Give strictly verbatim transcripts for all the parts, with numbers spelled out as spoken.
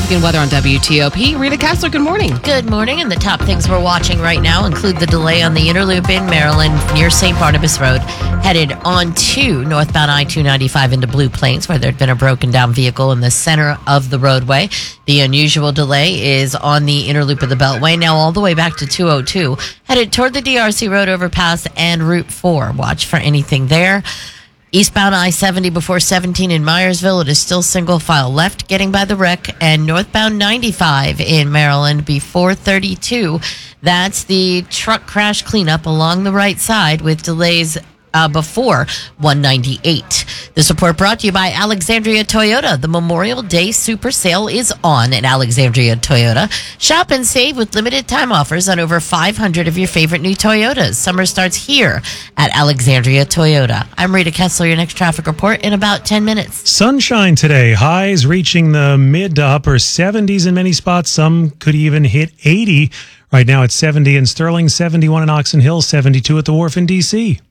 traffic and weather on W T O P. Rita Kessler, good morning. Good morning, and the top things we're watching right now include the delay on the Interloop in Maryland near Saint Barnabas Road, headed on to northbound I two ninety-five into Blue Plains, where there'd been a broken down vehicle in the center of the roadway. The unusual delay is on the Interloop of the Beltway, now all the way back to two oh two, headed toward the D R C Road overpass and Route four. Watch for anything there. Eastbound I seventy before seventeen in Myersville, it is still single file left getting by the wreck, and northbound ninety-five in Maryland before thirty-two. That's the truck crash cleanup along the right side with delays Uh, before one ninety-eight. This report brought to you by Alexandria Toyota. The Memorial Day Super Sale is on at Alexandria Toyota. Shop and save with limited time offers on over five hundred of your favorite new Toyotas. Summer starts here at Alexandria Toyota. I'm Rita Kessler, your next traffic report in about ten minutes. Sunshine today. Highs reaching the mid to upper seventies in many spots. Some could even hit eighty. Right now it's seventy in Sterling, seventy-one in Oxon Hill, seventy-two at the Wharf in D C.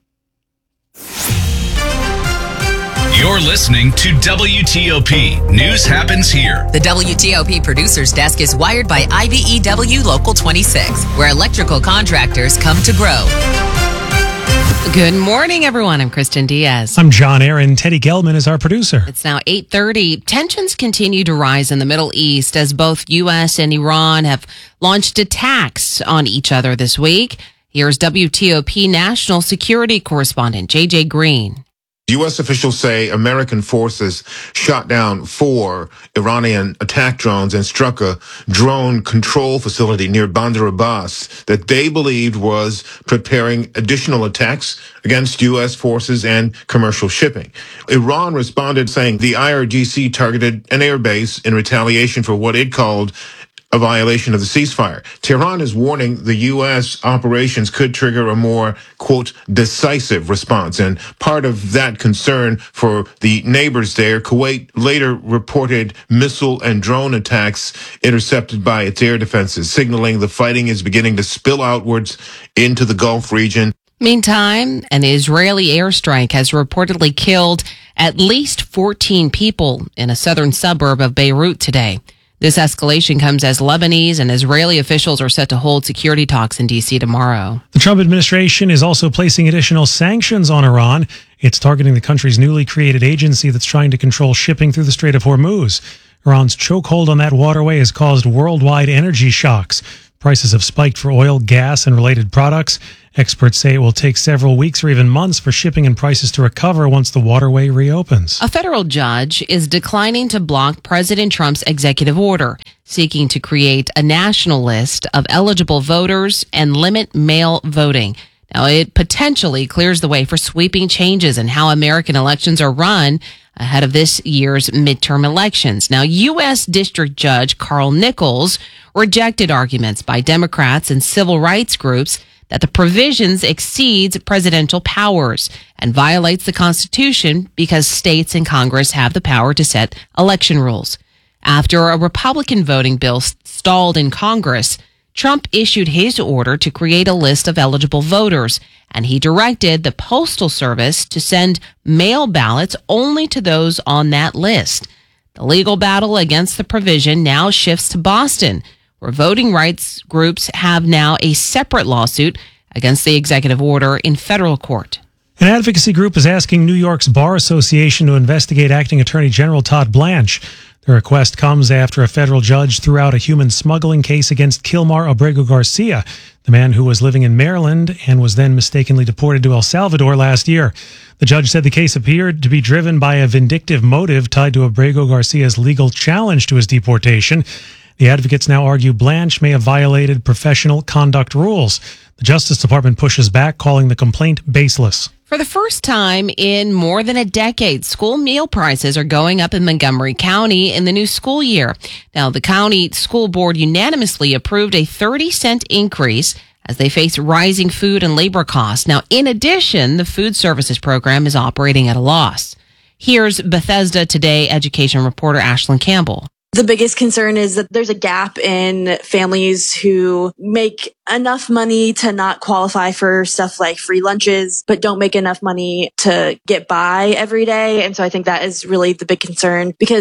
You're listening to W T O P. News happens here. The W T O P producer's desk is wired by I B E W Local twenty-six, where electrical contractors come to grow. Good morning, everyone. I'm Kristen Diaz. I'm John Aaron. Teddy Gelman is our producer. It's now eight thirty. Tensions continue to rise in the Middle East as both U S and Iran have launched attacks on each other this week. Here's W T O P national security correspondent J J Green. U S officials say American forces shot down four Iranian attack drones and struck a drone control facility near Bandar Abbas that they believed was preparing additional attacks against U S forces and commercial shipping. Iran responded saying the I R G C targeted an airbase in retaliation for what it called a violation of the ceasefire. Tehran is warning the U S operations could trigger a more, quote, decisive response. And part of that concern for the neighbors there, Kuwait later reported missile and drone attacks intercepted by its air defenses, signaling the fighting is beginning to spill outwards into the Gulf region. Meantime, an Israeli airstrike has reportedly killed at least fourteen people in a southern suburb of Beirut today. This escalation comes as Lebanese and Israeli officials are set to hold security talks in D C tomorrow. The Trump administration is also placing additional sanctions on Iran. It's targeting the country's newly created agency that's trying to control shipping through the Strait of Hormuz. Iran's chokehold on that waterway has caused worldwide energy shocks. Prices have spiked for oil, gas, and related products. Experts say it will take several weeks or even months for shipping and prices to recover once the waterway reopens. A federal judge is declining to block President Trump's executive order, seeking to create a national list of eligible voters and limit mail voting. Now, it potentially clears the way for sweeping changes in how American elections are run ahead of this year's midterm elections. Now, U S District Judge Carl Nichols rejected arguments by Democrats and civil rights groups that the provisions exceeds presidential powers and violates the Constitution because states and Congress have the power to set election rules. After a Republican voting bill stalled in Congress, Trump issued his order to create a list of eligible voters, and he directed the Postal Service to send mail ballots only to those on that list. The legal battle against the provision now shifts to Boston, where voting rights groups have now a separate lawsuit against the executive order in federal court. An advocacy group is asking New York's Bar Association to investigate Acting Attorney General Todd Blanche. The request comes after a federal judge threw out a human smuggling case against Kilmar Abrego Garcia, the man who was living in Maryland and was then mistakenly deported to El Salvador last year. The judge said the case appeared to be driven by a vindictive motive tied to Abrego Garcia's legal challenge to his deportation. The advocates now argue Blanche may have violated professional conduct rules. The Justice Department pushes back, calling the complaint baseless. For the first time in more than a decade, school meal prices are going up in Montgomery County in the new school year. Now, the county school board unanimously approved a thirty cent increase as they face rising food and labor costs. Now, in addition, the food services program is operating at a loss. Here's Bethesda Today education reporter Ashlyn Campbell. The biggest concern is that there's a gap in families who make enough money to not qualify for stuff like free lunches, but don't make enough money to get by every day. And so I think that is really the big concern, because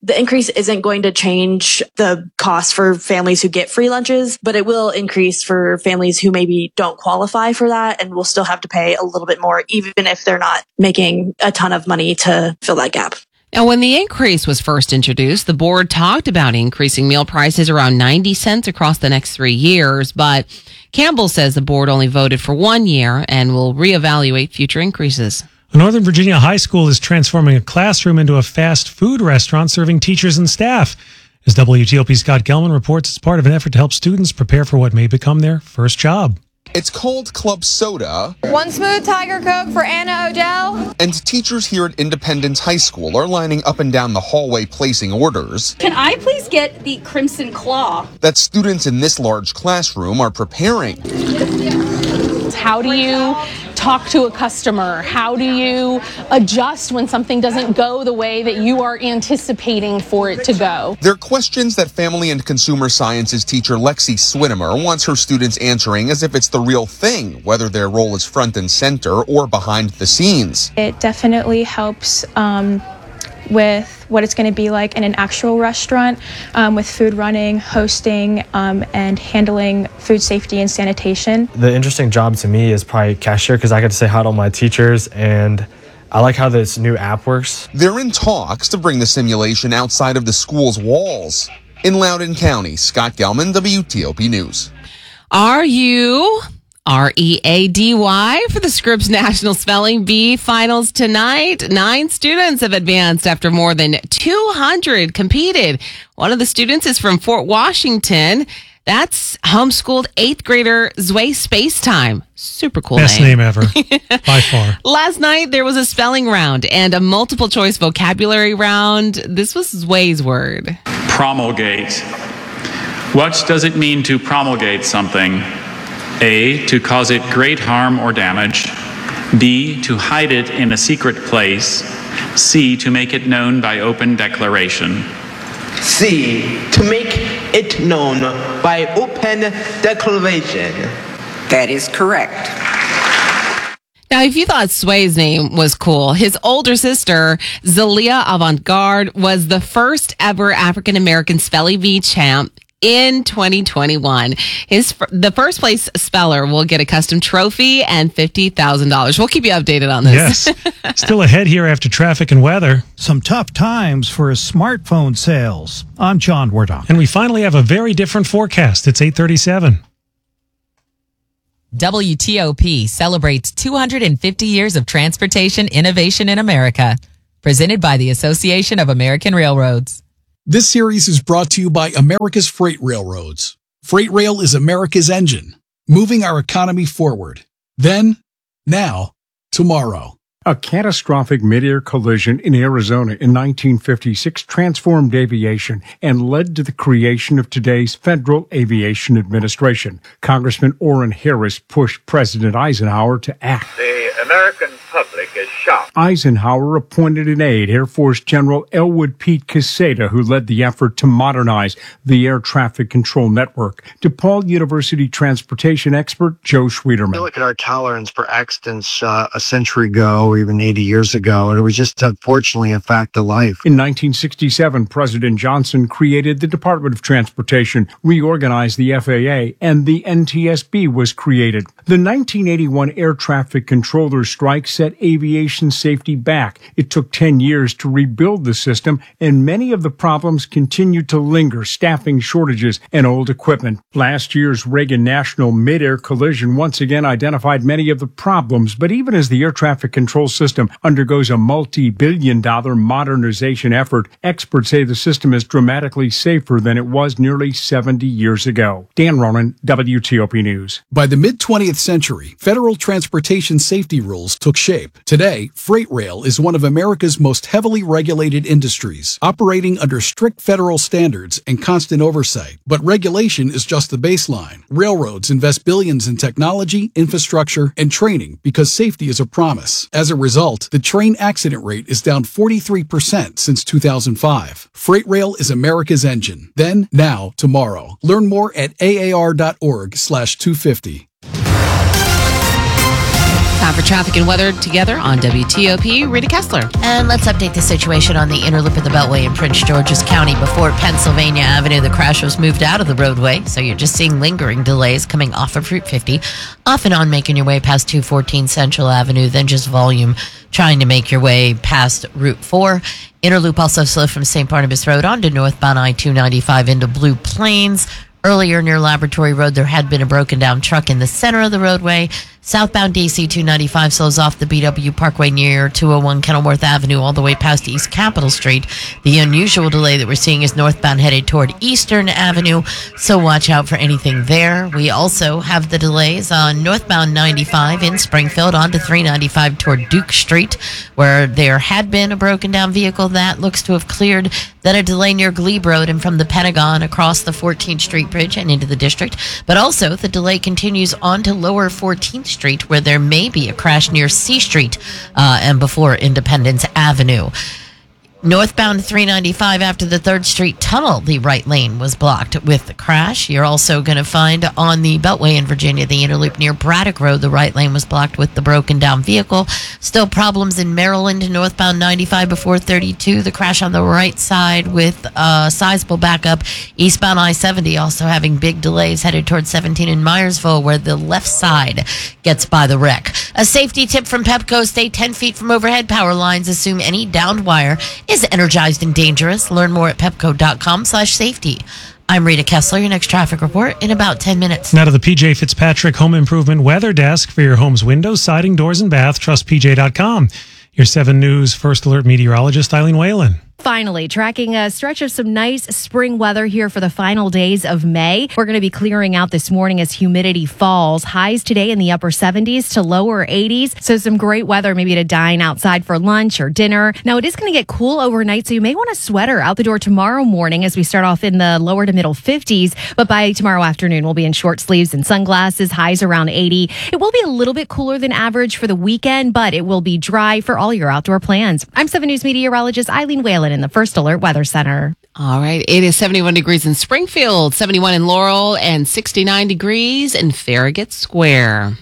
The increase isn't going to change the cost for families who get free lunches, but it will increase for families who maybe don't qualify for that and will still have to pay a little bit more, even if they're not making a ton of money to fill that gap. Now, when the increase was first introduced, the board talked about increasing meal prices around ninety cents across the next three years. But Campbell says the board only voted for one year and will reevaluate future increases. A Northern Virginia high school is transforming a classroom into a fast food restaurant serving teachers and staff. As W T O P's Scott Gelman reports, it's part of an effort to help students prepare for what may become their first job. It's called Club Soda. One smooth Tiger Coke for Anna Odell. And teachers here at Independence High School are lining up and down the hallway placing orders. Can I please get the Crimson Claw? That students in this large classroom are preparing. How do you talk to a customer? How do you adjust when something doesn't go the way that you are anticipating for it to go? They're questions that Family and Consumer Sciences teacher Lexi Swinimer wants her students answering as if it's the real thing, whether their role is front and center or behind the scenes. It definitely helps um, with what it's going to be like in an actual restaurant, um, with food running, hosting, um, and handling food safety and sanitation. The interesting job to me is probably cashier, because I get to say hi to all my teachers, and I like how this new app works. They're in talks to bring the simulation outside of the school's walls. In Loudoun County, Scott Gelman, W T O P News. Are you R E A D Y for the Scripps National Spelling Bee Finals tonight? Nine students have advanced after more than two hundred competed. One of the students is from Fort Washington. That's homeschooled eighth grader Zway Spacetime. Super cool Best name. name ever, by far. Last night, there was a spelling round and a multiple choice vocabulary round. This was Zway's word. Promulgate. What does it mean to promulgate something? A, to cause it great harm or damage. B, to hide it in a secret place. C, to make it known by open declaration. C, to make it known by open declaration. That is correct. Now, if you thought Sway's name was cool, his older sister, Zalia Avant-Garde, was the first ever African-American spelling bee champ in twenty twenty-one. His the first place speller will get a custom trophy and fifty thousand dollars. We'll keep you updated on this. Yes. Still ahead here after traffic and weather. Some tough times for smartphone sales. I'm John Wardon. And we finally have a very different forecast. It's eight thirty-seven. W T O P celebrates two hundred fifty years of transportation innovation in America. Presented by the Association of American Railroads. This series is brought to you by America's Freight Railroads. Freight Rail is America's engine, moving our economy forward. Then, now, tomorrow. A catastrophic mid-air collision in Arizona in nineteen fifty-six transformed aviation and led to the creation of today's Federal Aviation Administration. Congressman Orrin Harris pushed President Eisenhower to act. The American public is shocked. Eisenhower appointed an aide, Air Force General Elwood Pete Quesada, who led the effort to modernize the air traffic control network. DePaul University transportation expert Joe Schwederman. Look at our tolerance for accidents uh, a century ago, or even eighty years ago, and it was just unfortunately a fact of life. In nineteen sixty-seven, President Johnson created the Department of Transportation, reorganized the F A A, and the N T S B was created. The nineteen eighty-one air traffic controller strike set aviation safety back. It took ten years to rebuild the system, and many of the problems continued to linger: staffing shortages and old equipment. Last year's Reagan National mid-air collision once again identified many of the problems, but even as the air traffic control system undergoes a multi-billion dollar modernization effort, experts say the system is dramatically safer than it was nearly seventy years ago. Dan Ronan, W T O P News. By the mid-twentieth century, federal transportation safety rules took shape. Today, freight rail is one of America's most heavily regulated industries, operating under strict federal standards and constant oversight. But regulation is just the baseline. Railroads invest billions in technology, infrastructure, and training because safety is a promise. As a result, the train accident rate is down forty-three percent since two thousand five. Freight rail is America's engine. Then, now, tomorrow. Learn more at A A R dot org slash two fifty. Time for traffic and weather together on W T O P. Rita Kessler. And let's update the situation on the inner loop of the Beltway in Prince George's County. Before Pennsylvania Avenue, the crash was moved out of the roadway, so you're just seeing lingering delays coming off of Route fifty, off and on making your way past two fourteen Central Avenue, then just volume trying to make your way past Route four. Inner loop also slow from Saint Barnabas Road onto northbound I two ninety-five into Blue Plains. Earlier near Laboratory Road, there had been a broken down truck in the center of the roadway. Southbound D C two ninety-five slows off the B W Parkway near two oh one Kenilworth Avenue all the way past East Capitol Street. The unusual delay that we're seeing is northbound headed toward Eastern Avenue, so watch out for anything there. We also have the delays on northbound ninety-five in Springfield onto three ninety-five toward Duke Street, where there had been a broken down vehicle that looks to have cleared. Then a delay near Glebe Road and from the Pentagon across the fourteenth Street Bridge and into the district. But also the delay continues on to lower fourteenth Street, where there may be a crash near C Street uh, and before Independence Avenue. Northbound three ninety-five after the third Street Tunnel, the right lane was blocked with the crash. You're also going to find on the Beltway in Virginia, the inner loop near Braddock Road, the right lane was blocked with the broken down vehicle. Still problems in Maryland, northbound ninety-five before thirty-two. The crash on the right side with a sizable backup. Eastbound I seventy also having big delays headed towards seventeen in Myersville, where the left side gets by the wreck. A safety tip from Pepco: stay ten feet from overhead power lines. Assume any downed wire is energized and dangerous. Learn more at pepco.com slash safety. I'm Rita Kessler. Your next traffic report in about ten minutes. Now to the P J Fitzpatrick Home Improvement Weather Desk for your home's windows, siding, doors, and bath. Trust P J dot com. Your seven News First Alert meteorologist, Eileen Whalen. Finally, tracking a stretch of some nice spring weather here for the final days of May. We're going to be clearing out this morning as humidity falls. Highs today in the upper seventies to lower eighties. So some great weather maybe to dine outside for lunch or dinner. Now, it is going to get cool overnight, so you may want a sweater out the door tomorrow morning as we start off in the lower to middle fifties. But by tomorrow afternoon, we'll be in short sleeves and sunglasses, highs around eighty. It will be a little bit cooler than average for the weekend, but it will be dry for all your outdoor plans. I'm seven News meteorologist Eileen Whalen in the First Alert Weather Center. All right. It is seventy-one degrees in Springfield, seventy-one in Laurel, and sixty-nine degrees in Farragut Square.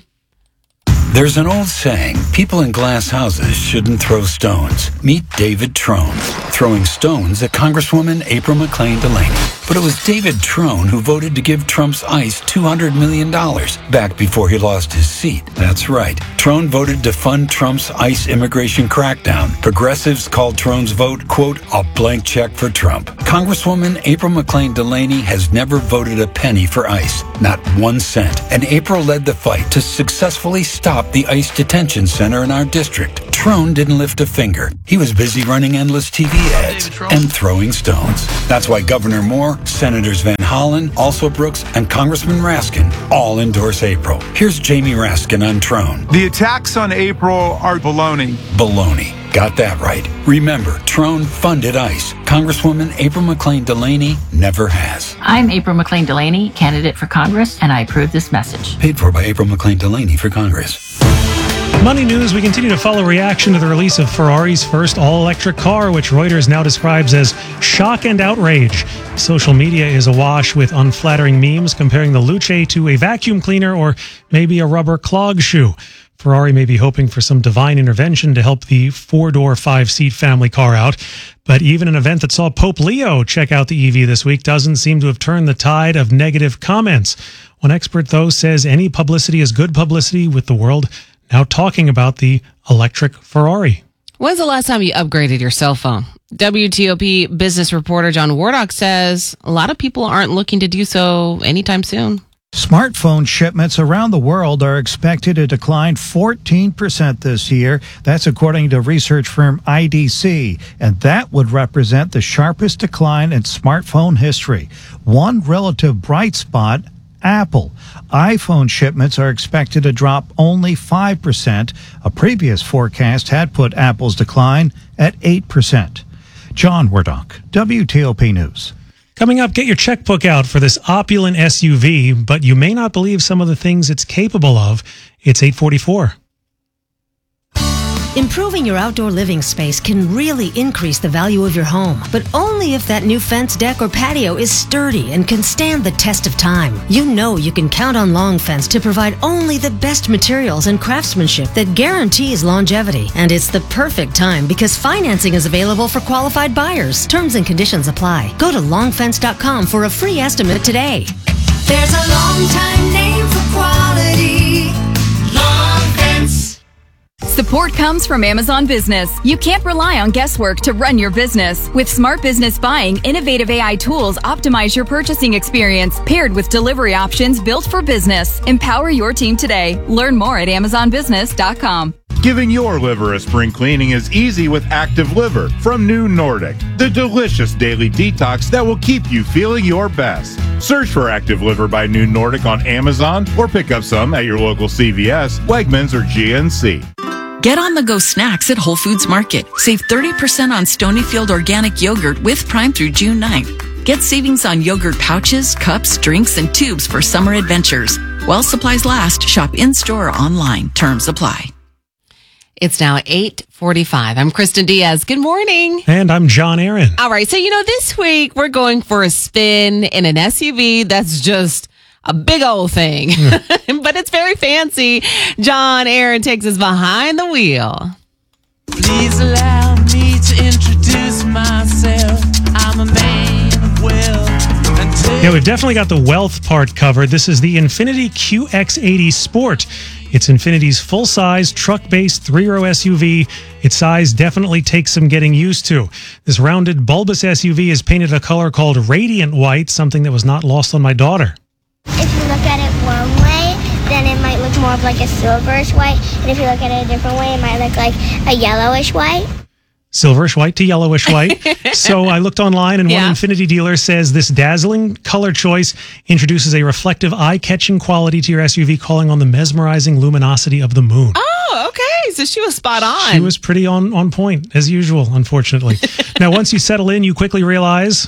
There's an old saying, people in glass houses shouldn't throw stones. Meet David Trone, throwing stones at Congresswoman April McClain Delaney. But it was David Trone who voted to give Trump's ICE two hundred million dollars back before he lost his seat. That's right. Trone voted to fund Trump's ICE immigration crackdown. Progressives called Trone's vote, quote, a blank check for Trump. Congresswoman April McClain Delaney has never voted a penny for ICE, not one cent. And April led the fight to successfully stop the ICE detention center in our district. Trone didn't lift a finger. He was busy running endless T V ads and throwing stones. That's why Governor Moore, Senators Van Hollen, also Brooks, and Congressman Raskin all endorse April. Here's Jamie Raskin on Trone. The attacks on April are baloney. Baloney. Got that right. Remember, Trone funded ICE. Congresswoman April McClain Delaney never has. I'm April McClain Delaney, candidate for Congress, and I approve this message. Paid for by April McClain Delaney for Congress. Money news, we continue to follow reaction to the release of Ferrari's first all-electric car, which Reuters now describes as shock and outrage. Social media is awash with unflattering memes comparing the Luce to a vacuum cleaner or maybe a rubber clog shoe. Ferrari may be hoping for some divine intervention to help the four-door, five-seat family car out. But even an event that saw Pope Leo check out the E V this week doesn't seem to have turned the tide of negative comments. One expert, though, says any publicity is good publicity, with the world now talking about the electric Ferrari. When's the last time you upgraded your cell phone? W T O P business reporter John Wardock says a lot of people aren't looking to do so anytime soon. Smartphone shipments around the world are expected to decline fourteen percent this year. That's according to research firm I D C, and that would represent the sharpest decline in smartphone history. One relative bright spot, Apple. iPhone shipments are expected to drop only five percent. A previous forecast had put Apple's decline at eight percent. John Wardock, W T O P News. Coming up, get your checkbook out for this opulent S U V, but you may not believe some of the things it's capable of. It's eight forty-four. Improving your outdoor living space can really increase the value of your home, but only if that new fence, deck, or patio is sturdy and can stand the test of time. You know you can count on Long Fence to provide only the best materials and craftsmanship that guarantees longevity. And it's the perfect time because financing is available for qualified buyers. Terms and conditions apply. Go to long fence dot com for a free estimate today. There's a long time name for quality. Long Fence. Support comes from Amazon Business. You can't rely on guesswork to run your business. With Smart Business Buying, innovative A I tools optimize your purchasing experience, paired with delivery options built for business. Empower your team today. Learn more at amazon business dot com. Giving your liver a spring cleaning is easy with Active Liver from New Nordic, the delicious daily detox that will keep you feeling your best. Search for Active Liver by New Nordic on Amazon or pick up some at your local C V S, Wegmans, or G N C. Get on-the-go snacks at Whole Foods Market. Save thirty percent on Stonyfield organic yogurt with Prime through June ninth. Get savings on yogurt pouches, cups, drinks, and tubes for summer adventures. While supplies last, shop in-store or online. Terms apply. It's now eight forty-five. I'm Kristen Diaz. Good morning. And I'm John Aaron. All right. So, you know, this week we're going for a spin in an S U V that's just a big old thing, mm. but it's very fancy. John Aaron takes us behind the wheel. Please allow me to introduce myself. I'm a man of wealth. Yeah, we've definitely got the wealth part covered. This is the Infiniti Q X eighty Sport. It's Infiniti's full-size, truck-based three-row S U V. Its size definitely takes some getting used to. This rounded, bulbous S U V is painted a color called radiant white, something that was not lost on my daughter. If you look at it one way, then it might look more of like a silverish white. And if you look at it a different way, it might look like a yellowish white. Silverish white to yellowish white. So I looked online, and yeah. one Infiniti dealer says this dazzling color choice introduces a reflective, eye-catching quality to your S U V, calling on the mesmerizing luminosity of the moon. Oh, okay. So she was spot on. She was pretty on, on point, as usual, unfortunately. Now, once you settle in, you quickly realize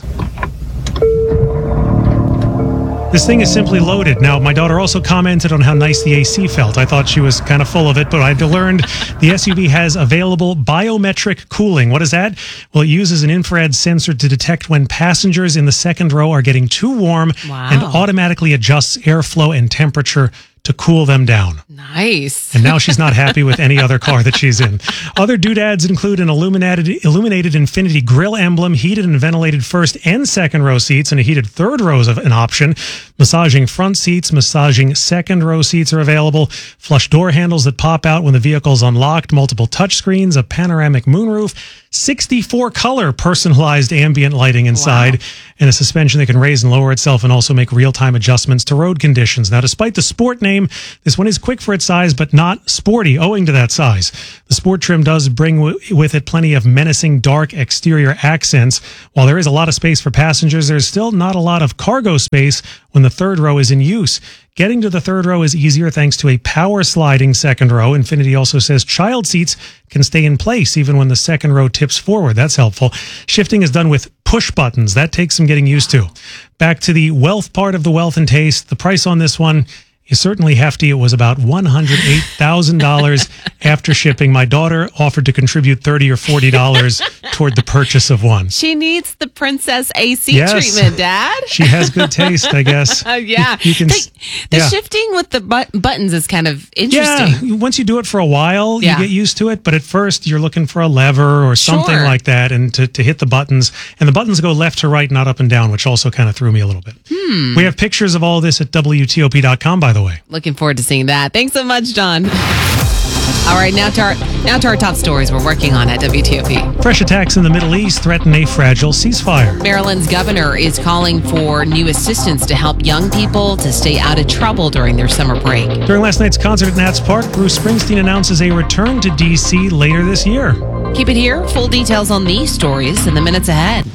this thing is simply loaded. Now, my daughter also commented on how nice the A C felt. I thought she was kind of full of it, but I learned the S U V has available biometric cooling. What is that? Well, it uses an infrared sensor to detect when passengers in the second row are getting too warm wow. and automatically adjusts airflow and temperature to cool them down. Nice. And now she's not happy with any other car that she's in. Other doodads include an illuminated illuminated Infiniti grille emblem, heated and ventilated first and second row seats, and a heated third row is an option. Massaging front seats, massaging second row seats are available. Flush door handles that pop out when the vehicle's unlocked, multiple touchscreens, a panoramic moonroof, sixty-four color personalized ambient lighting inside, wow. and a suspension that can raise and lower itself and also make real-time adjustments to road conditions. Now, despite the sport name, this one is quick for its size, but not sporty owing to that size. The sport trim does bring w- with it plenty of menacing dark exterior accents. While there is a lot of space for passengers, there's still not a lot of cargo space when the third row is in use. Getting to the third row is easier thanks to a power sliding second row. Infiniti also says child seats can stay in place even when the second row tips forward. That's helpful. Shifting is done with push buttons. That takes some getting used to. Back to the wealth part of the wealth and taste. The price on this one is certainly hefty. It was about one hundred eight thousand dollars after shipping. My daughter offered to contribute thirty dollars or forty dollars toward the purchase of one. She needs the Princess A C yes. treatment, Dad. She has good taste, I guess. Uh, yeah. You, you can, the the yeah. shifting with the but- buttons is kind of interesting. Yeah. Once you do it for a while, yeah. you get used to it. But at first, you're looking for a lever or something sure. like that and to, to hit the buttons. And the buttons go left to right, not up and down, which also kind of threw me a little bit. Hmm. We have pictures of all this at W T O P dot com, by the way. Looking forward to seeing that. Thanks so much, John. All right, now to our now to our top stories we're working on at W T O P. Fresh attacks in the Middle East threaten a fragile ceasefire. Maryland's governor is calling for new assistance to help young people to stay out of trouble during their summer break. During last night's concert at Nats Park, Bruce Springsteen announces a return to D C later this year. Keep it here. Full details on these stories in the minutes ahead.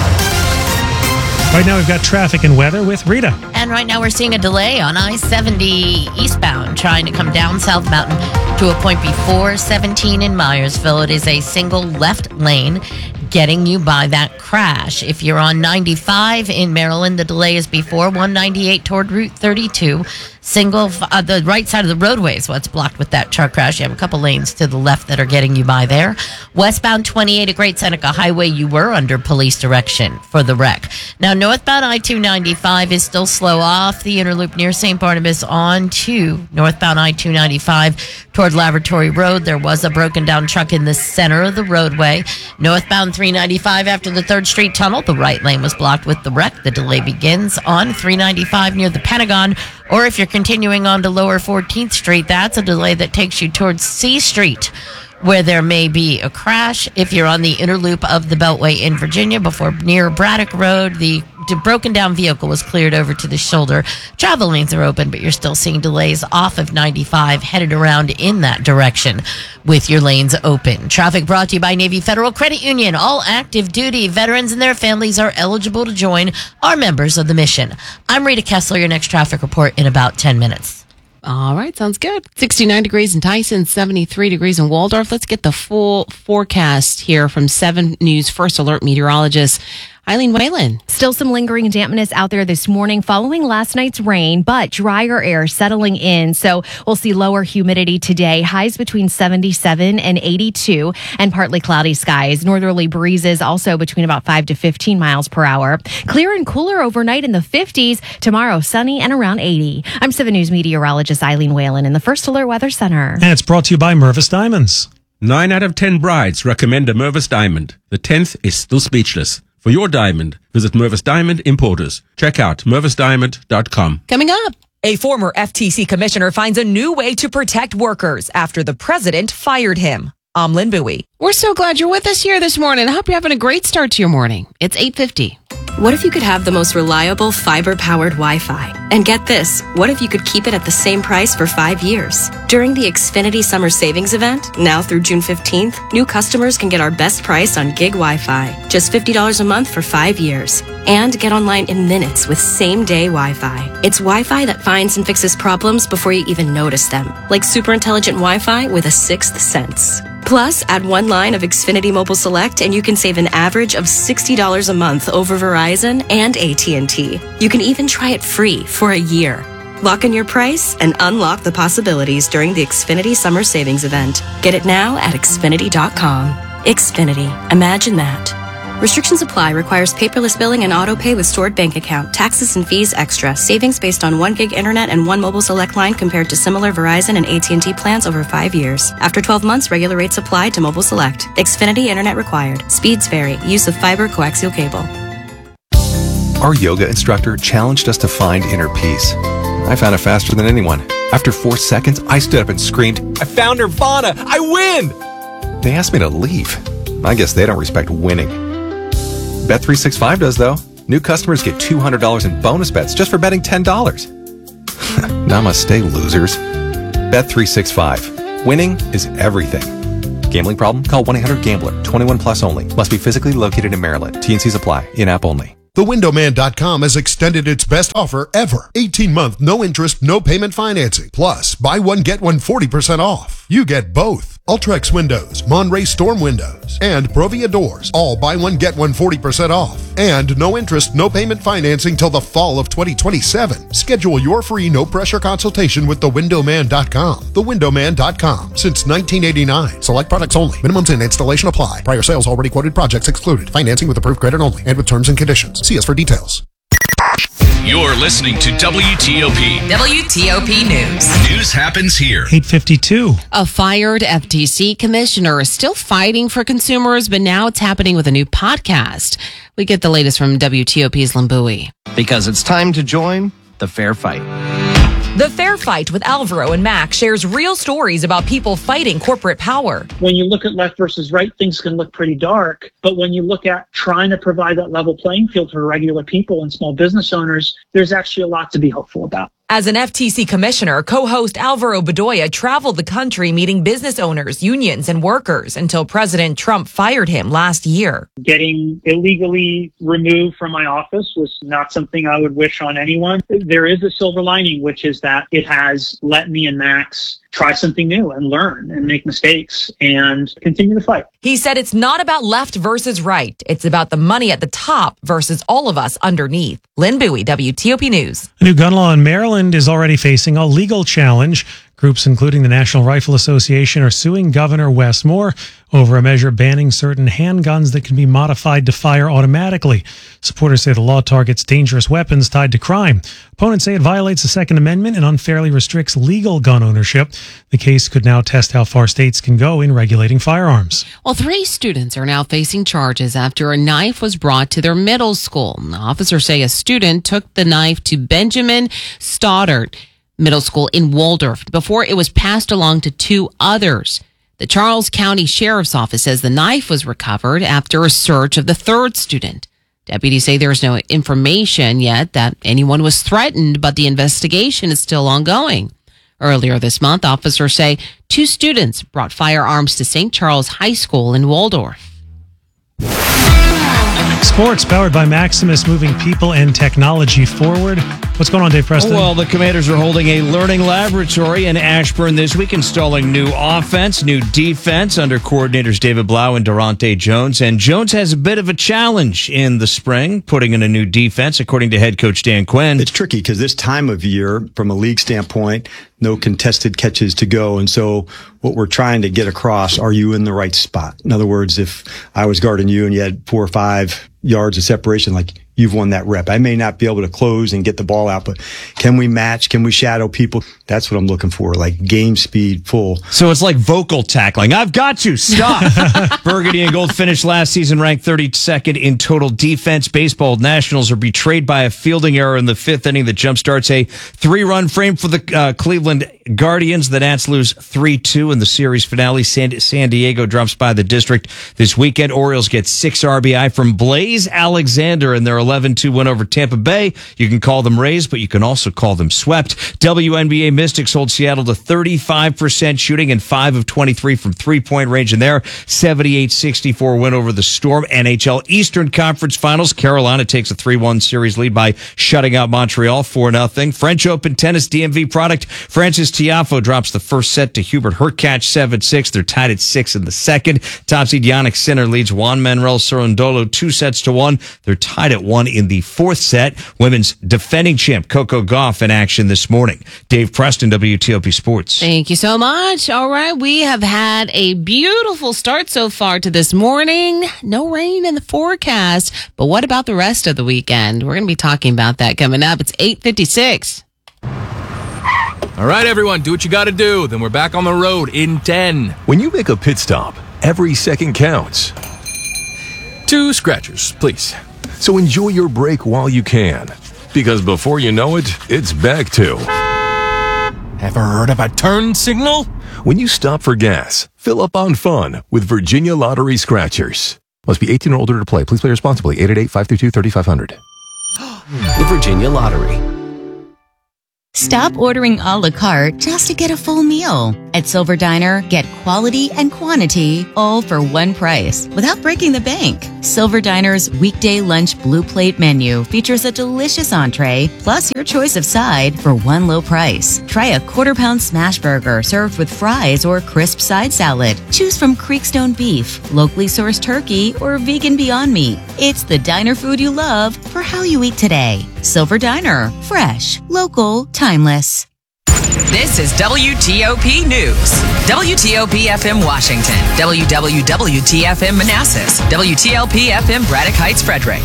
Right now we've got traffic and weather with Rita. And right now we're seeing a delay on I seventy eastbound, trying to come down South Mountain to a point before seventeen in Myersville. It is a single left lane getting you by that crash. If you're on ninety-five in Maryland, the delay is before one ninety-eight toward Route thirty-two. Single, uh, the right side of the roadway is what's blocked with that truck crash. You have a couple lanes to the left that are getting you by there. Westbound twenty-eight at Great Seneca Highway, you were under police direction for the wreck. Now, northbound I two ninety-five is still slow off the inner loop near Saint Barnabas on to northbound I two ninety-five toward Laboratory Road. There was a broken down truck in the center of the roadway. Northbound three ninety-five after the third Street Tunnel, the right lane was blocked with the wreck. The delay begins on three ninety-five near the Pentagon, or if you're continuing on to lower fourteenth Street, that's a delay that takes you towards C Street, where there may be a crash. If you're on the inner loop of the Beltway in Virginia, before near Braddock Road, the the broken down vehicle was cleared over to the shoulder. Travel lanes are open, but you're still seeing delays off of ninety-five headed around in that direction with your lanes open. Traffic brought to you by Navy Federal Credit Union. All active duty veterans and their families are eligible to join, are members of the mission. I'm Rita Kessler, your next traffic report in about ten minutes. All right, sounds good. sixty-nine degrees in Tyson, seventy-three degrees in Waldorf. Let's get the full forecast here from seven News First Alert meteorologist Eileen Whalen. Still some lingering dampness out there this morning following last night's rain, but drier air settling in. So we'll see lower humidity today, highs between seventy-seven and eighty-two, and partly cloudy skies. Northerly breezes also between about five to fifteen miles per hour. Clear and cooler overnight in the fifties. Tomorrow, sunny and around eighty. I'm seven News meteorologist Eileen Whalen in the First Alert Weather Center. And it's brought to you by Mervis Diamonds. Nine out of ten brides recommend a Mervis Diamond. The tenth is still speechless. For your diamond, visit Mervis Diamond Importers. Check out mervis diamond dot com. Coming up. A former F T C commissioner finds a new way to protect workers after the president fired him. I'm Lynn Bowie. We're so glad you're with us here this morning. I hope you're having a great start to your morning. It's eight fifty. What if you could have the most reliable fiber-powered Wi-Fi? And get this, what if you could keep it at the same price for five years? During the Xfinity Summer Savings Event, now through June fifteenth, new customers can get our best price on gig Wi-Fi. Just fifty dollars a month for five years. And get online in minutes with same-day Wi-Fi. It's Wi-Fi that finds and fixes problems before you even notice them. Like super intelligent Wi-Fi with a sixth sense. Plus, add one line of Xfinity Mobile Select and you can save an average of sixty dollars a month over Verizon and A T and T. You can even try it free for a year. Lock in your price and unlock the possibilities during the Xfinity Summer Savings Event. Get it now at Xfinity dot com. Xfinity. Imagine that. Restrictions apply. Requires paperless billing and auto pay with stored bank account. Taxes and fees extra. Savings based on one gig internet and one mobile select line compared to similar Verizon and A T and T plans over five years. After twelve months, regular rates apply to mobile select. Xfinity internet required. Speeds vary. Use of fiber coaxial cable. Our yoga instructor challenged us to find inner peace. I found it faster than anyone. After four seconds, I stood up and screamed, "I found Nirvana! I win!" They asked me to leave. I guess they don't respect winning. Bet three sixty-five does, though. New customers get two hundred dollars in bonus bets just for betting ten dollars. Namaste, losers. Bet three sixty-five. Winning is everything. Gambling problem? Call one eight hundred gambler. twenty-one plus only. Must be physically located in Maryland. T and Cs apply. In-app only. The window man dot com has extended its best offer ever. eighteen month, no interest, no payment financing. Plus, buy one, get one forty percent off. You get both. Ultrex windows, Monterey Storm windows, and Provia doors. All buy one, get one forty percent off. And no interest, no payment financing till the fall of twenty twenty-seven. Schedule your free no-pressure consultation with the window man dot com. the window man dot com. Since nineteen eighty-nine. Select products only. Minimums and installation apply. Prior sales already quoted projects excluded. Financing with approved credit only and with terms and conditions. See us for details. You're listening to W T O P. W T O P News. News happens here. eight fifty-two. A fired F T C commissioner is still fighting for consumers, but now it's happening with a new podcast. We get the latest from W T O P's Lynn Bowie. Because it's time to join the fair fight. The Fair Fight with Alvaro and Mac shares real stories about people fighting corporate power. When you look at left versus right, things can look pretty dark. But when you look at trying to provide that level playing field for regular people and small business owners, there's actually a lot to be hopeful about. As an F T C commissioner, co-host Alvaro Bedoya traveled the country meeting business owners, unions, and workers until President Trump fired him last year. Getting illegally removed from my office was not something I would wish on anyone. There is a silver lining, which is that it has let me and Max try something new and learn and make mistakes and continue to fight. He said it's not about left versus right. It's about the money at the top versus all of us underneath. Lynn Bowie, W T O P News. A new gun law in Maryland is already facing a legal challenge. Groups including the National Rifle Association are suing Governor Wes Moore over a measure banning certain handguns that can be modified to fire automatically. Supporters say the law targets dangerous weapons tied to crime. Opponents say it violates the Second Amendment and unfairly restricts legal gun ownership. The case could now test how far states can go in regulating firearms. Well, three students are now facing charges after a knife was brought to their middle school. Officers say a student took the knife to Benjamin Stoddard Middle School in Waldorf before it was passed along to two others. The Charles County Sheriff's Office says the knife was recovered after a search of the third student. Deputies say there's no information yet that anyone was threatened, but the investigation is still ongoing. Earlier this month, officers say two students brought firearms to Saint Charles High School in Waldorf. Sports powered by Maximus, moving people and technology forward. What's going on, Dave Preston? Well, the Commanders are holding a learning laboratory in Ashburn this week, installing new offense, new defense under coordinators David Blau and Durante Jones. And Jones has a bit of a challenge in the spring, putting in a new defense, according to head coach Dan Quinn. It's tricky because this time of year, from a league standpoint, no contested catches to go. And so what we're trying to get across, are you in the right spot? In other words, if I was guarding you and you had four or five yards of separation, like, you've won that rep. I may not be able to close and get the ball out, but can we match? Can we shadow people? That's what I'm looking for, like game speed, full. So it's like vocal tackling. I've got you. Stop. Burgundy and Gold finished last season ranked thirty-second in total defense. Baseball Nationals are betrayed by a fielding error in the fifth inning that jumpstarts a three-run frame for the uh, Cleveland Guardians. The Nats lose three two in the series finale. San, San Diego drops by the district this weekend. Orioles get six R B I from Blaze Alexander in their eleven two win over Tampa Bay. You can call them Rays, but you can also call them swept. W N B A Mystics hold Seattle to thirty-five percent shooting and five of twenty-three from three-point range in their seventy-eight sixty-four win over the Storm. N H L Eastern Conference Finals. Carolina takes a three one series lead by shutting out Montreal four nothing. French Open tennis D M V product. Francis Tiafoe drops the first set to Hubert Hurkacz seven six. They're tied at six in the second. Top seed Yannick Sinner leads Juan Manuel Cerundolo two sets to one. They're tied at one in the fourth set. Women's defending champ Coco Gauff in action this morning. Dave Preston, W T O P Sports. Thank you so much. All right, we have had a beautiful start so far to this morning. No rain in the forecast, but what about the rest of the weekend? We're going to be talking about that coming up. It's eight fifty-six. All right, everyone, do what you got to do. Then we're back on the road in ten. When you make a pit stop, every second counts. Two scratchers, please. So enjoy your break while you can, because before you know it, it's back to... Ever heard of a turn signal? When you stop for gas, fill up on fun with Virginia Lottery Scratchers. Must be eighteen or older to play. Please play responsibly. eight eight eight, five three two, three five zero zero. The Virginia Lottery. Stop ordering a la carte just to get a full meal. At Silver Diner, get quality and quantity all for one price without breaking the bank. Silver Diner's weekday lunch blue plate menu features a delicious entree plus your choice of side for one low price. Try a quarter pound smash burger served with fries or crisp side salad. Choose from Creekstone beef, locally sourced turkey, or vegan Beyond Meat. It's the diner food you love for how you eat today. Silver Diner. Fresh, local, timeless. This is W T O P News. W T O P F M Washington. W W W T F M Manassas. W T L P F M Braddock Heights, Frederick.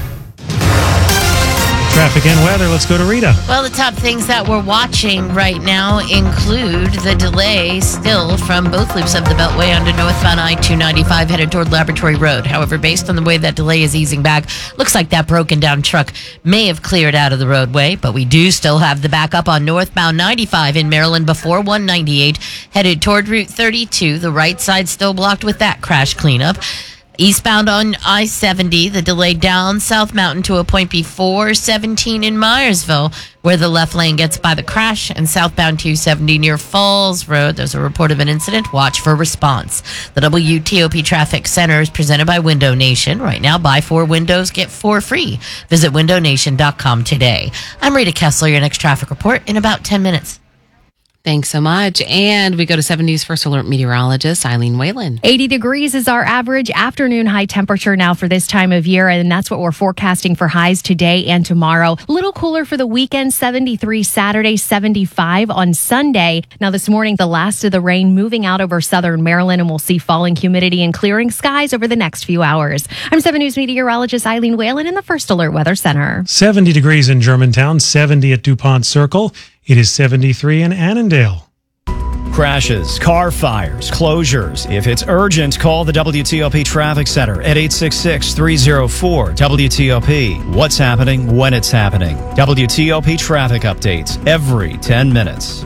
Traffic and weather. Let's go to Rita. Well, the top things that we're watching right now include the delay still from both loops of the Beltway onto northbound I two ninety-five headed toward Laboratory Road. However, based on the way that delay is easing back, looks like that broken down truck may have cleared out of the roadway, but we do still have the backup on northbound ninety-five in Maryland before one ninety-eight headed toward Route thirty-two. The right side still blocked with that crash cleanup. Eastbound on I seventy, the delay down South Mountain to a point before seventeen in Myersville, where the left lane gets by the crash, and southbound two seventy near Falls Road. There's a report of an incident. Watch for response. The W T O P Traffic Center is presented by Window Nation. Right now, buy four windows, get four free. Visit window nation dot com today. I'm Rita Kessler, your next traffic report in about ten minutes. Thanks so much. And we go to seven News First Alert meteorologist Eileen Whalen. eighty degrees is our average afternoon high temperature now for this time of year, and that's what we're forecasting for highs today and tomorrow. A little cooler for the weekend, seventy-three Saturday, seventy-five on Sunday. Now this morning, the last of the rain moving out over southern Maryland, and we'll see falling humidity and clearing skies over the next few hours. I'm seven News meteorologist Eileen Whalen in the First Alert Weather Center. seventy degrees in Germantown, seventy at DuPont Circle. It is seventy-three in Annandale. Crashes, car fires, closures. If it's urgent, call the W T O P Traffic Center at eight six six, three oh four, W T O P. What's happening when it's happening. W T O P traffic updates every ten minutes.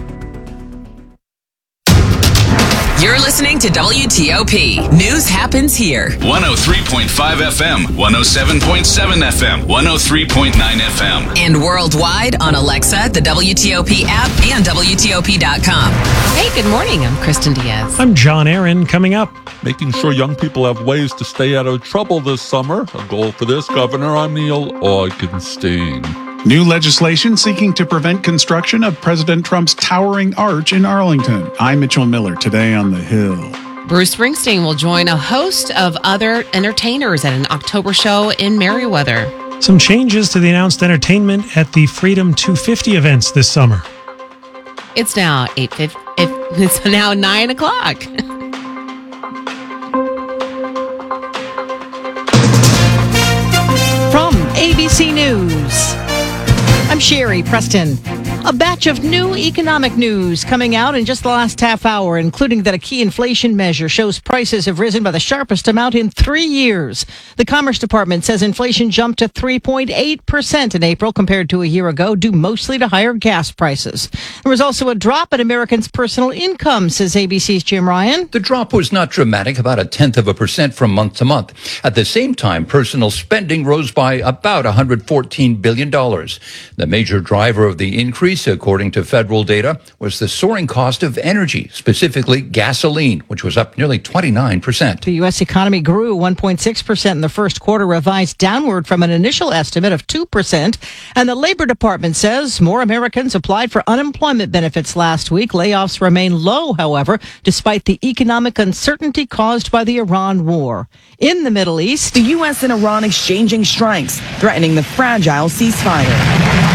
You're listening to W T O P. News happens here. one oh three point five F M, one oh seven point seven F M, one oh three point nine F M. And worldwide on Alexa, the W T O P app, and W T O P dot com. Hey, good morning. I'm Kristen Diaz. I'm John Aaron. Coming up, making sure young people have ways to stay out of trouble this summer. A goal for this governor, I'm Neil Augenstein. New legislation seeking to prevent construction of President Trump's towering arch in Arlington. I'm Mitchell Miller, today on The Hill. Bruce Springsteen will join a host of other entertainers at an October show in Merriweather. Some changes to the announced entertainment at the Freedom two fifty events this summer. It's now eight fifty. It's now nine o'clock. From A B C News, I'm Sherry Preston. A batch of new economic news coming out in just the last half hour, including that a key inflation measure shows prices have risen by the sharpest amount in three years. The Commerce Department says inflation jumped to three point eight percent in April compared to a year ago, due mostly to higher gas prices. There was also a drop in Americans' personal income, says A B C's Jim Ryan. The drop was not dramatic, about a tenth of a percent from month to month. At the same time, personal spending rose by about one hundred fourteen billion dollars. The major driver of the increase, according to federal data, was the soaring cost of energy, specifically gasoline, which was up nearly twenty-nine percent. The U S economy grew one point six percent in the first quarter, revised downward from an initial estimate of two percent. And the Labor Department says more Americans applied for unemployment benefits last week. Layoffs remain low, however, despite the economic uncertainty caused by the Iran war. In the Middle East, the U S and Iran exchanging strikes, threatening the fragile ceasefire.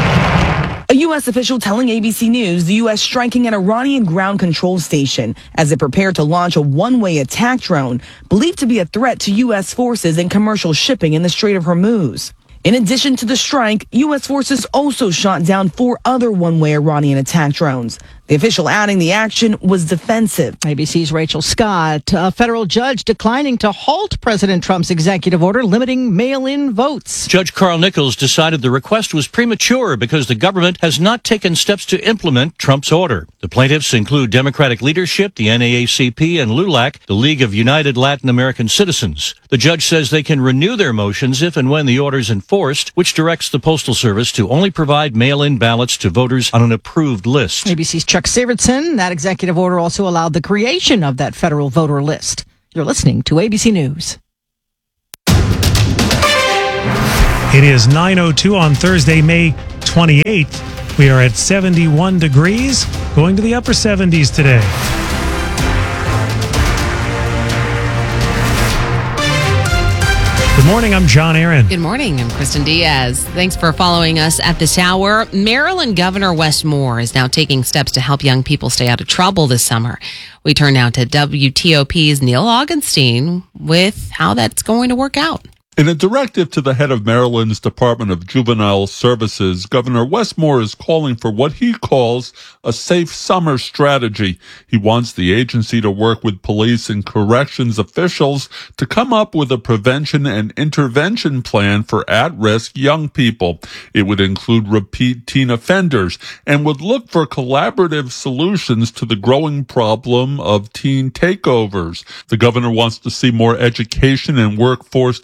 A U S official telling A B C News the U S striking an Iranian ground control station as it prepared to launch a one-way attack drone believed to be a threat to U S forces and commercial shipping in the Strait of Hormuz. In addition to the strike, U S forces also shot down four other one-way Iranian attack drones. The official adding the action was defensive. A B C's Rachel Scott. A federal judge declining to halt President Trump's executive order limiting mail-in votes. Judge Carl Nichols decided the request was premature because the government has not taken steps to implement Trump's order. The plaintiffs include Democratic leadership, the N double A C P, and LULAC, the League of United Latin American Citizens. The judge says they can renew their motions if and when the order is enforced, which directs the Postal Service to only provide mail-in ballots to voters on an approved list. A B C's Chuck Sivertson. That executive order also allowed the creation of that federal voter list. You're listening to A B C News. It is nine oh two on Thursday, May twenty-eighth. We are at seventy-one degrees, going to the upper seventies today. Good morning, I'm John Aaron. Good morning, I'm Kristen Diaz. Thanks for following us at this hour. Maryland Governor Wes Moore is now taking steps to help young people stay out of trouble this summer. We turn now to W T O P's Neil Augenstein with how that's going to work out. In a directive to the head of Maryland's Department of Juvenile Services, Governor Wes Moore is calling for what he calls a safe summer strategy. He wants the agency to work with police and corrections officials to come up with a prevention and intervention plan for at-risk young people. It would include repeat teen offenders and would look for collaborative solutions to the growing problem of teen takeovers. The governor wants to see more education and workforce development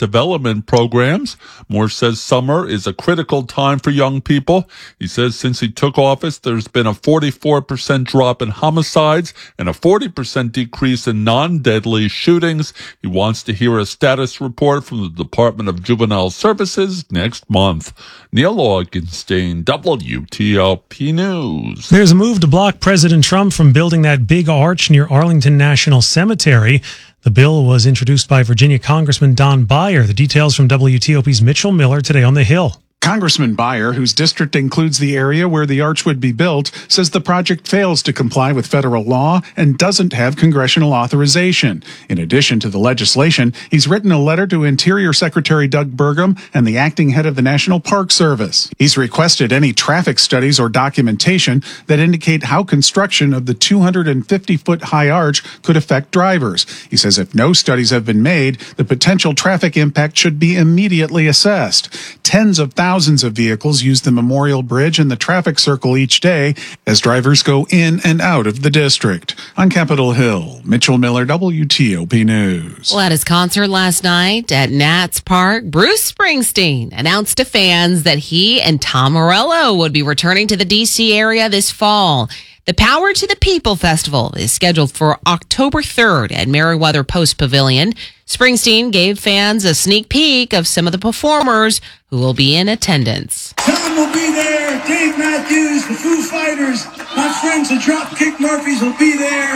development programs. Moore says summer is a critical time for young people. He says since he took office, there's been a forty-four percent drop in homicides and a forty percent decrease in non-deadly shootings. He wants to hear a status report from the Department of Juvenile Services next month. Neil Augenstein, W T O P News. There's a move to block President Trump from building that big arch near Arlington National Cemetery. The bill was introduced by Virginia Congressman Don Beyer. The details from W T O P's Mitchell Miller today on the Hill. Congressman Beyer, whose district includes the area where the arch would be built, says the project fails to comply with federal law and doesn't have congressional authorization. In addition to the legislation, he's written a letter to Interior Secretary Doug Burgum and the acting head of the National Park Service. He's requested any traffic studies or documentation that indicate how construction of the two hundred fifty foot high arch could affect drivers. He says if no studies have been made, the potential traffic impact should be immediately assessed. Tens of thousands Thousands of vehicles use the Memorial Bridge and the traffic circle each day as drivers go in and out of the district. On Capitol Hill, Mitchell Miller, W T O P News. Well, at his concert last night at Nats Park, Bruce Springsteen announced to fans that he and Tom Morello would be returning to the D C area this fall. The Power to the People Festival is scheduled for October third at Meriwether Post Pavilion. Springsteen gave fans a sneak peek of some of the performers who will be in attendance. Tom will be there, Dave Matthews, the Foo Fighters, my friends the Dropkick Murphys will be there.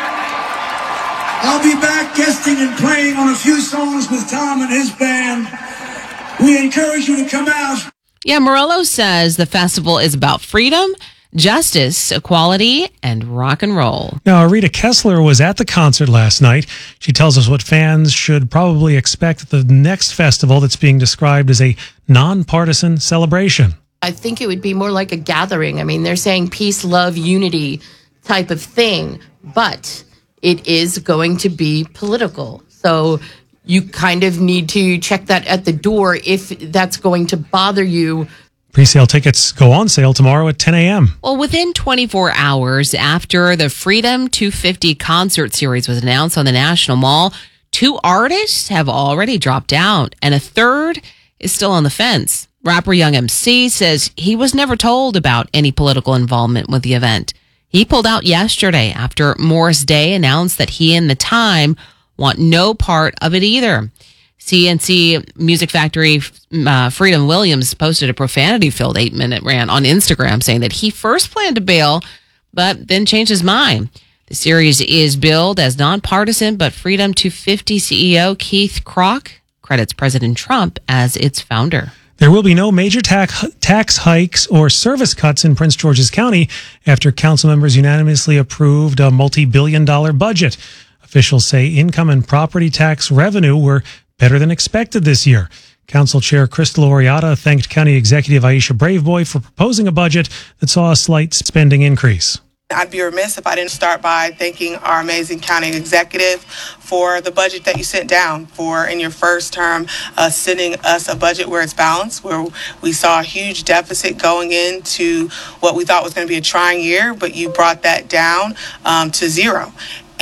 I'll be back guesting and playing on a few songs with Tom and his band. We encourage you to come out. Yeah, Morello says the festival is about freedom, justice, equality, and rock and roll. Now, Rita Kessler was at the concert last night. She tells us what fans should probably expect at the next festival that's being described as a nonpartisan celebration. I think it would be more like a gathering. I mean, they're saying peace, love, unity type of thing, but it is going to be political. So you kind of need to check that at the door if that's going to bother you. Pre-sale tickets go on sale tomorrow at ten a.m. Well, within twenty-four hours after the Freedom two fifty concert series was announced on the National Mall, two artists have already dropped out, and a third is still on the fence. Rapper Young M C says he was never told about any political involvement with the event. He pulled out yesterday after Morris Day announced that he and The Time want no part of it either. C N C Music Factory uh, Freedom Williams posted a profanity-filled eight-minute rant on Instagram saying that he first planned to bail, but then changed his mind. The series is billed as nonpartisan, but Freedom two fifty C E O Keith Kroc credits President Trump as its founder. There will be no major tax tax hikes or service cuts in Prince George's County after council members unanimously approved a multi-billion dollar budget. Officials say income and property tax revenue were better than expected this year. Council Chair Crystal Oriata thanked County Executive Aisha Braveboy for proposing a budget that saw a slight spending increase. I'd be remiss if I didn't start by thanking our amazing county executive for the budget that you sent down, for in your first term uh, sending us a budget where it's balanced, where we saw a huge deficit going into what we thought was going to be a trying year, but you brought that down um, to zero.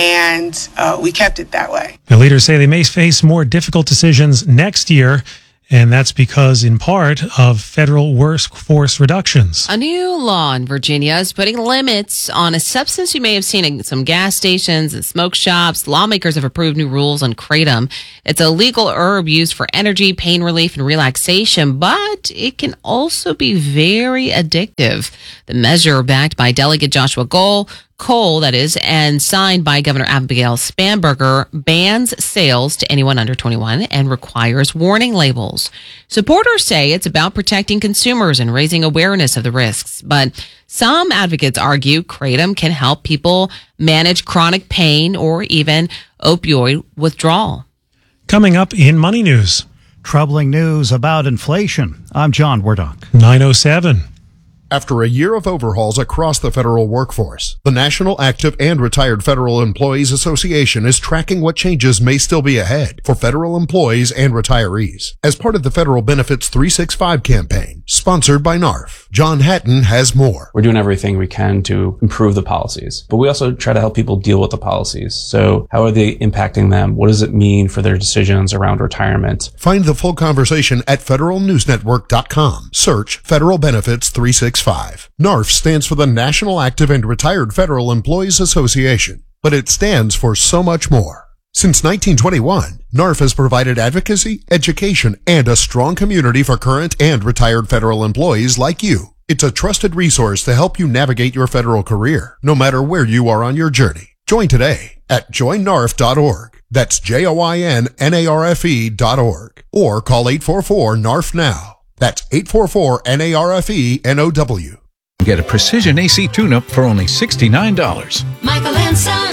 And uh, we kept it that way. The leaders say they may face more difficult decisions next year, and that's because, in part, of federal workforce reductions. A new law in Virginia is putting limits on a substance you may have seen in some gas stations and smoke shops. Lawmakers have approved new rules on kratom. It's a legal herb used for energy, pain relief, and relaxation, but it can also be very addictive. The measure, backed by Delegate Joshua Cole, Cole, that is, and signed by Governor Abigail Spanberger, bans sales to anyone under twenty-one and requires warning labels. Supporters say it's about protecting consumers and raising awareness of the risks, but some advocates argue kratom can help people manage chronic pain or even opioid withdrawal. Coming up in Money News. Troubling news about inflation. I'm John Wardock. nine oh seven. After a year of overhauls across the federal workforce, the National Active and Retired Federal Employees Association is tracking what changes may still be ahead for federal employees and retirees. As part of the Federal Benefits three sixty-five campaign, Sponsored by N A R F. John Hatton has more. We're doing everything we can to improve the policies, but we also try to help people deal with the policies. So how are they impacting them? What does it mean for their decisions around retirement? Find the full conversation at federal news network dot com. Search Federal Benefits three sixty-five. N A R F stands for the National Active and Retired Federal Employees Association, but it stands for so much more. Since nineteen twenty-one, N A R F has provided advocacy, education, and a strong community for current and retired federal employees like you. It's a trusted resource to help you navigate your federal career, no matter where you are on your journey. Join today at join N A R F dot org. That's J O I N N A R F E dot org. Or call eight four four N A R F now. That's eight four four N A R F E N O W. Get a precision A C tune-up for only sixty-nine dollars. Michael and Son.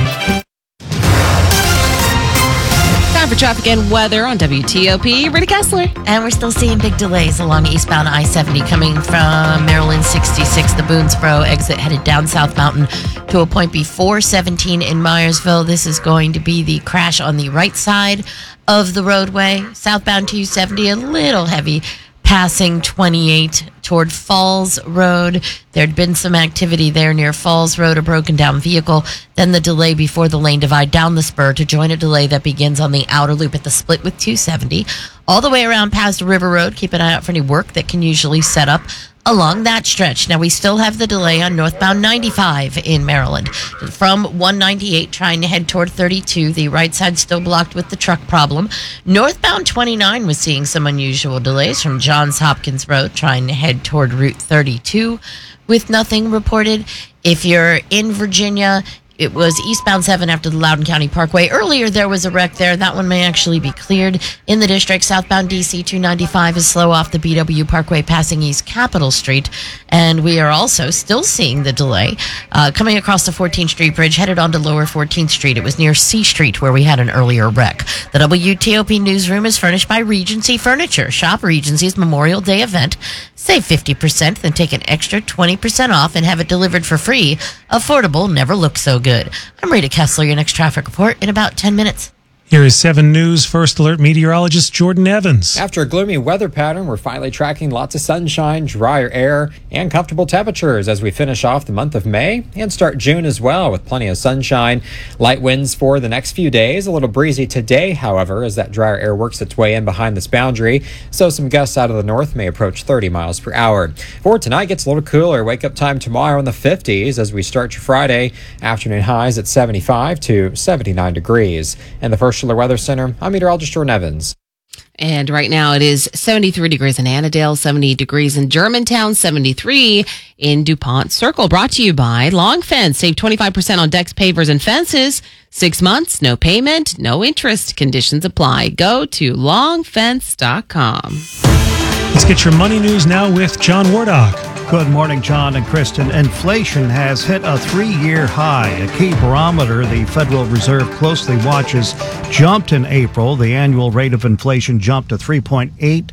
Time for traffic and weather on W T O P. Rita Kessler. And we're still seeing big delays along eastbound I seventy coming from Maryland sixty-six, the Boonesboro exit headed down South Mountain to a point before seventeen in Myersville. This is going to be the crash on the right side of the roadway. Southbound two seventy, a little heavy passing twenty-eight toward Falls Road. There'd been some activity there near Falls Road, a broken down vehicle. Then the delay before the lane divide down the spur to join a delay that begins on the outer loop at the split with two seventy. All the way around past River Road. Keep an eye out for any work that can usually set up along that stretch. Now, we still have the delay on northbound ninety-five in Maryland. From one ninety-eight, trying to head toward thirty-two. The right side still blocked with the truck problem. Northbound twenty-nine was seeing some unusual delays from Johns Hopkins Road, trying to head toward Route thirty-two with nothing reported. If you're in Virginia, it was eastbound seven after the Loudoun County Parkway. Earlier, there was a wreck there. That one may actually be cleared. In the district, southbound D C two ninety-five is slow off the B W Parkway passing East Capitol Street. And we are also still seeing the delay uh, coming across the fourteenth Street Bridge, headed onto Lower fourteenth Street. It was near C Street where we had an earlier wreck. The W T O P newsroom is furnished by Regency Furniture. Shop Regency's Memorial Day event. Save fifty percent, then take an extra twenty percent off and have it delivered for free. Affordable never looked so good. I'm Rita Kessler, your next traffic report in about ten minutes. Here is seven News First Alert meteorologist Jordan Evans. After a gloomy weather pattern, we're finally tracking lots of sunshine, drier air, and comfortable temperatures as we finish off the month of May and start June as well with plenty of sunshine. Light winds for the next few days. A little breezy today, however, as that drier air works its way in behind this boundary. So some gusts out of the north may approach thirty miles per hour. For tonight, gets a little cooler. Wake up time tomorrow in the fifties as we start your Friday. Afternoon highs at seventy-five to seventy-nine degrees. And the First Alert Weather Center, I'm meteorologist Jordan Evans. And right now it is seventy-three degrees in Annandale, seventy degrees in Germantown, seventy-three in DuPont Circle. Brought to you by Long Fence. Save twenty-five percent on decks, pavers, and fences. Six months, no payment, no interest. Conditions apply. Go to long fence dot com. Let's get your money news now with John Wardock. Good morning, John and Kristen. Inflation has hit a three-year high. A key barometer the Federal Reserve closely watches jumped in April. The annual rate of inflation jumped to three point eight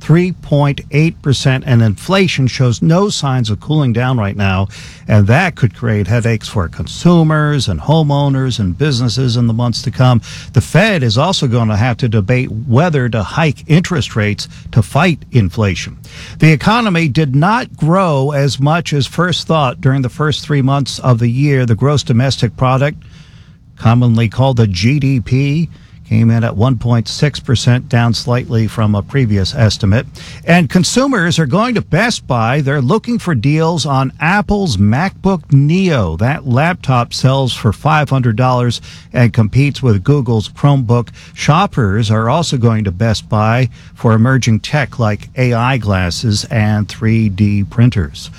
percent, and inflation shows no signs of cooling down right now, and that could create headaches for consumers and homeowners and businesses in the months to come. The Fed is also going to have to debate whether to hike interest rates to fight inflation. The economy did not grow as much as first thought during the first three months of the year. The gross domestic product, commonly called the G D P, came in at one point six percent, down slightly from a previous estimate. And consumers are going to Best Buy. They're looking for deals on Apple's MacBook Neo. That laptop sells for five hundred dollars and competes with Google's Chromebook. Shoppers are also going to Best Buy for emerging tech like A I glasses and three D printers.